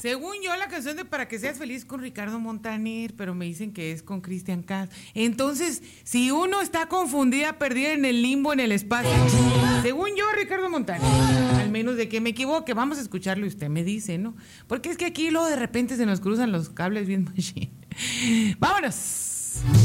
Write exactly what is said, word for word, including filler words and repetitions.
Según yo, la canción de Para que seas feliz con Ricardo Montaner, pero me dicen que es con Cristian Castro. Entonces, si uno está confundida, perdida en el limbo, en el espacio, según yo, Ricardo Montaner, al menos de que me equivoque, vamos a escucharlo y usted me dice, ¿no? Porque es que aquí luego de repente se nos cruzan los cables bien machine. ¡Vámonos!